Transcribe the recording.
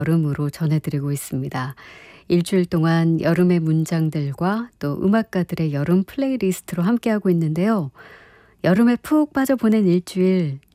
여름으로 전해드리고 있습니다. 일주일 동안 여름의 문장들과 또 음악가들의 여름 플레이리스트로 함께하고 있는데요. 여름에 푹 빠져 보낸 일주일